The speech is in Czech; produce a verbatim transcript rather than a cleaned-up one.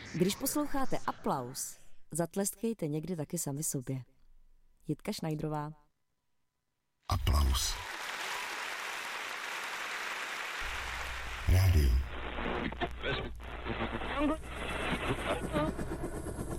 Když posloucháte Aplaus, zatleskejte někdy taky sami sobě. Jitka Šnajdrová. Aplaus. Rádio.